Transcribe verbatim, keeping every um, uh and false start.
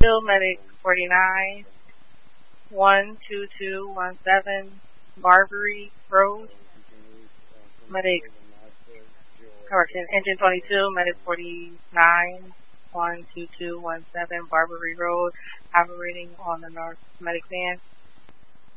twenty-two, Medic forty-nine, one two two one seven, Barbary Road. Medic, correction, Engine twenty-two, Medic forty-nine, one two two one seven, Barbary Road, operating on the North Medic van.